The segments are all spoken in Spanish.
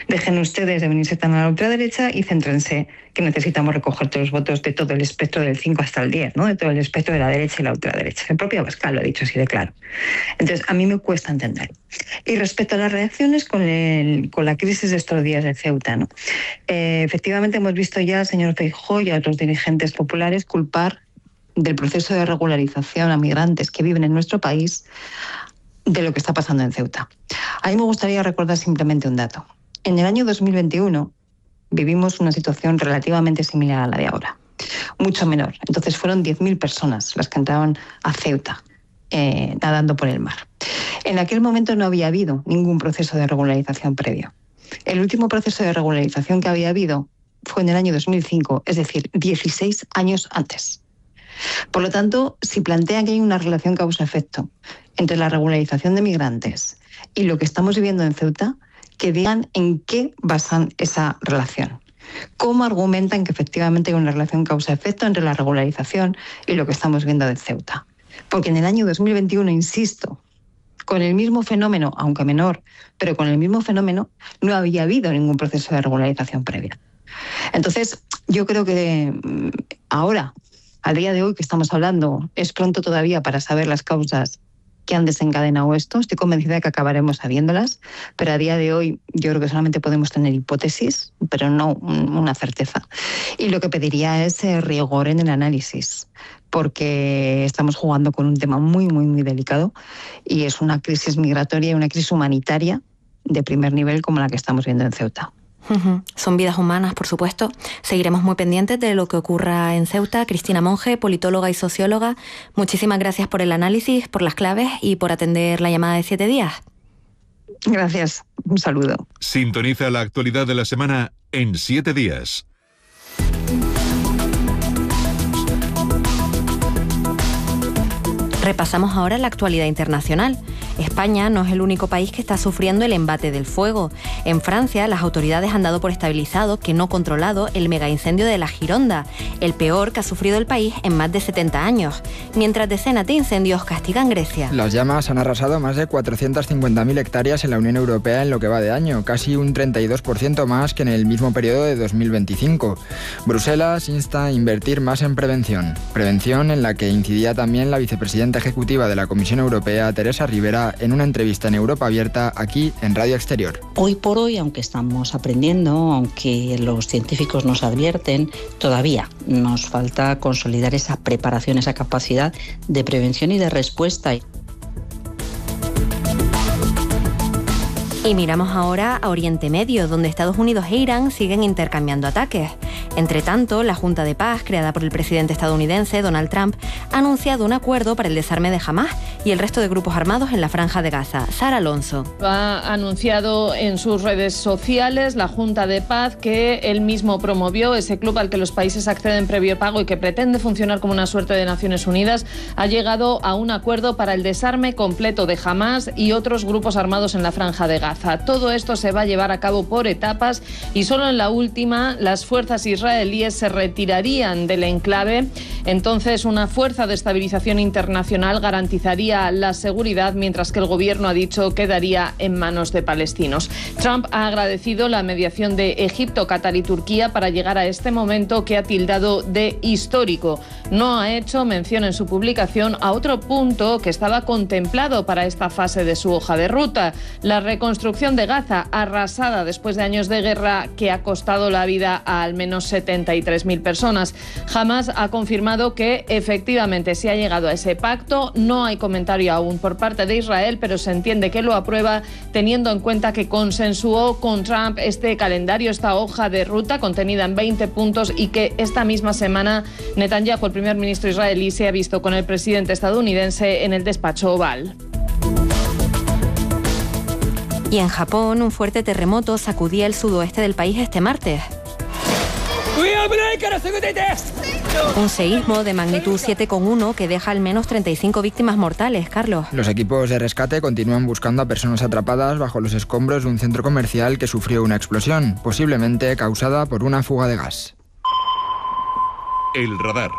Dejen ustedes de venirse tan a la ultraderecha y céntrense que necesitamos recoger todos los votos de todo el espectro del 5 hasta el 10, ¿no? De todo el espectro de la derecha y la ultraderecha. El propio Abascal lo ha dicho así de claro. Entonces, a mí me cuesta entender. Y respecto a las reacciones con la crisis de estos días de Ceuta, ¿no? Efectivamente, hemos visto ya al señor Feijóo y a otros dirigentes populares culpar del proceso de regularización a migrantes que viven en nuestro país de lo que está pasando en Ceuta. A mí me gustaría recordar simplemente un dato. En el año 2021 vivimos una situación relativamente similar a la de ahora, mucho menor. Entonces fueron 10.000 personas las que entraban a Ceuta nadando por el mar. En aquel momento no había habido ningún proceso de regularización previo. El último proceso de regularización que había habido fue en el año 2005, es decir, 16 años antes. Por lo tanto, si plantean que hay una relación causa-efecto entre la regularización de migrantes y lo que estamos viviendo en Ceuta, que digan en qué basan esa relación. ¿Cómo argumentan que efectivamente hay una relación causa-efecto entre la regularización y lo que estamos viendo en Ceuta? Porque en el año 2021, insisto, con el mismo fenómeno, aunque menor, pero con el mismo fenómeno, no había habido ningún proceso de regularización previa. Entonces, yo creo que ahora, al día de hoy que estamos hablando, es pronto todavía para saber las causas que han desencadenado esto. Estoy convencida de que acabaremos sabiéndolas, pero a día de hoy yo creo que solamente podemos tener hipótesis, pero no una certeza. Y lo que pediría es rigor en el análisis, porque estamos jugando con un tema muy, muy, muy delicado y es una crisis migratoria y una crisis humanitaria de primer nivel como la que estamos viendo en Ceuta. Son vidas humanas, por supuesto. Seguiremos muy pendientes de lo que ocurra en Ceuta. Cristina Monge, politóloga y socióloga, muchísimas gracias por el análisis, por las claves y por atender la llamada de 7 días. Gracias, un saludo. Sintoniza la actualidad de la semana en 7 días. Repasamos ahora la actualidad internacional. España no es el único país que está sufriendo el embate del fuego. En Francia, las autoridades han dado por estabilizado, que no controlado, el megaincendio de la Gironda, el peor que ha sufrido el país en más de 70 años, mientras decenas de incendios castigan Grecia. Las llamas han arrasado más de 450.000 hectáreas en la Unión Europea en lo que va de año, casi un 32% más que en el mismo periodo de 2025. Bruselas insta a invertir más en prevención. Prevención en la que incidía también la vicepresidenta ejecutiva de la Comisión Europea, Teresa Rivera, en una entrevista en Europa Abierta, aquí en Radio Exterior. Hoy por hoy, aunque estamos aprendiendo, aunque los científicos nos advierten, todavía nos falta consolidar esa preparación, esa capacidad de prevención y de respuesta. Y miramos ahora a Oriente Medio, donde Estados Unidos e Irán siguen intercambiando ataques. Entre tanto, la Junta de Paz, creada por el presidente estadounidense Donald Trump, ha anunciado un acuerdo para el desarme de Hamás y el resto de grupos armados en la Franja de Gaza. Sara Alonso. Ha anunciado en sus redes sociales la Junta de Paz que él mismo promovió, ese club al que los países acceden previo pago y que pretende funcionar como una suerte de Naciones Unidas, ha llegado a un acuerdo para el desarme completo de Hamás y otros grupos armados en la Franja de Gaza. Todo esto se va a llevar a cabo por etapas y solo en la última las fuerzas israelíes se retirarían del enclave. Entonces, una fuerza de estabilización internacional garantizaría la seguridad, mientras que el gobierno ha dicho quedaría en manos de palestinos. Trump ha agradecido la mediación de Egipto, Qatar y Turquía para llegar a este momento que ha tildado de histórico. No ha hecho mención en su publicación a otro punto que estaba contemplado para esta fase de su hoja de ruta: la reconstrucción de Gaza, arrasada después de años de guerra que ha costado la vida a al menos 73.000 personas. Hamás ha confirmado que efectivamente se ha llegado a ese pacto. No hay comentario aún por parte de Israel, pero se entiende que lo aprueba teniendo en cuenta que consensuó con Trump este calendario, esta hoja de ruta contenida en 20 puntos y que esta misma semana Netanyahu, el primer ministro israelí, se ha visto con el presidente estadounidense en el despacho Oval. Y en Japón, un fuerte terremoto sacudía el sudoeste del país este martes. Un seísmo de magnitud 7,1 que deja al menos 35 víctimas mortales, Carlos. Los equipos de rescate continúan buscando a personas atrapadas bajo los escombros de un centro comercial que sufrió una explosión, posiblemente causada por una fuga de gas. El radar.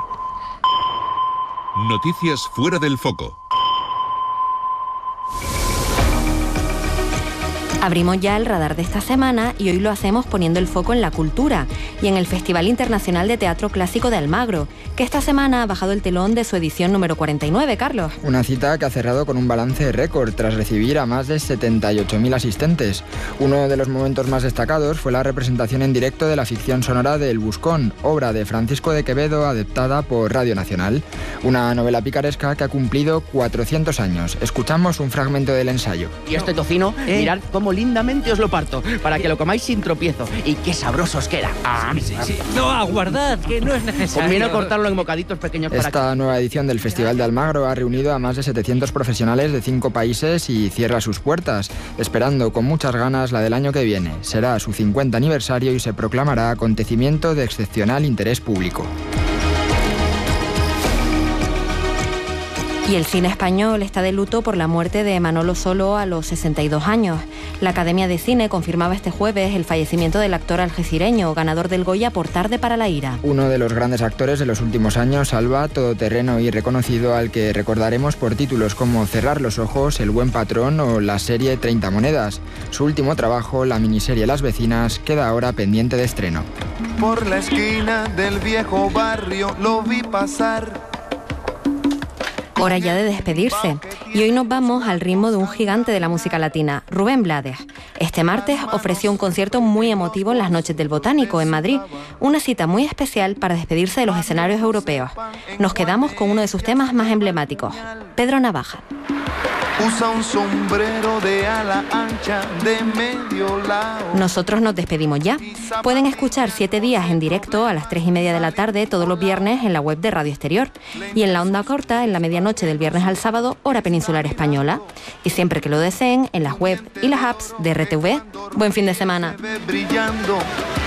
Noticias fuera del foco. Abrimos ya el radar de esta semana y hoy lo hacemos poniendo el foco en la cultura y en el Festival Internacional de Teatro Clásico de Almagro, que esta semana ha bajado el telón de su edición número 49, Carlos. Una cita que ha cerrado con un balance récord tras recibir a más de 78.000 asistentes. Uno de los momentos más destacados fue la representación en directo de la ficción sonora de El Buscón, obra de Francisco de Quevedo adaptada por Radio Nacional. Una novela picaresca que ha cumplido 400 años. Escuchamos un fragmento del ensayo. Y este tocino, mirad cómo lindamente os lo parto, para que lo comáis sin tropiezo. Y qué sabrosos que era. Sí. No, aguardad, que no es necesario. Conviene cortarlo en bocaditos pequeños para Esta nueva edición del Festival de Almagro ha reunido a más de 700 profesionales de 5 países y cierra sus puertas, esperando con muchas ganas la del año que viene. Será su 50 aniversario y se proclamará acontecimiento de excepcional interés público. Y el cine español está de luto por la muerte de Manolo Solo a los 62 años. La Academia de Cine confirmaba este jueves el fallecimiento del actor algecireño, ganador del Goya por Tarde para la ira. Uno de los grandes actores de los últimos años, Alba, todoterreno y reconocido, al que recordaremos por títulos como Cerrar los ojos, El buen patrón o la serie 30 monedas. Su último trabajo, la miniserie Las vecinas, queda ahora pendiente de estreno. Por la esquina del viejo barrio lo vi pasar. Hora ya de despedirse. Y hoy nos vamos al ritmo de un gigante de la música latina, Rubén Blades. Este martes ofreció un concierto muy emotivo en las Noches del Botánico, en Madrid. Una cita muy especial para despedirse de los escenarios europeos. Nos quedamos con uno de sus temas más emblemáticos, Pedro Navaja. Usa un sombrero de ala ancha de medio lado. Nosotros nos despedimos ya. Pueden escuchar 7 días en directo a las 3:30 de la tarde todos los viernes en la web de Radio Exterior y en la onda corta en la medianoche del viernes al sábado, hora peninsular española. Y siempre que lo deseen, en las web y las apps de RTV. Buen fin de semana. Brillando.